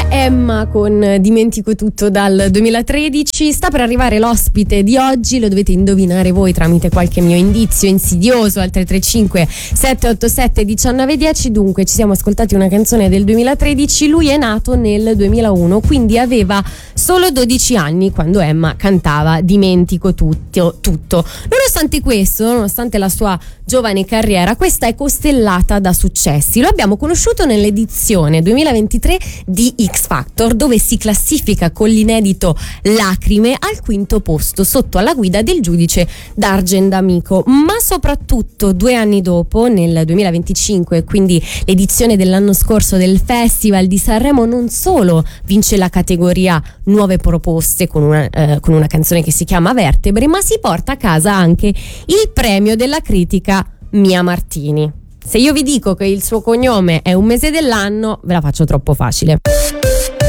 Emma con Dimentico tutto dal 2013. Sta per arrivare l'ospite di oggi, lo dovete indovinare voi tramite qualche mio indizio insidioso al 335 787 1910. Dunque ci siamo ascoltati una canzone del 2013, lui è nato nel 2001, quindi aveva solo 12 anni quando Emma cantava Dimentico tutto. Nonostante questo, nonostante la sua giovane carriera, questa è costellata da successi. Lo abbiamo conosciuto nell'edizione 2023 di X Factor, dove si classifica con l'inedito Lacrime al quinto posto sotto alla guida del giudice Dargen D'Amico. Ma soprattutto 2 anni dopo, nel 2025, quindi l'edizione dell'anno scorso del Festival di Sanremo, non solo vince la categoria Nuove Proposte con una canzone che si chiama Vertebre, ma si porta a casa anche il premio della critica Mia Martini. Se io vi dico che il suo cognome è un mese dell'anno, ve la faccio troppo facile.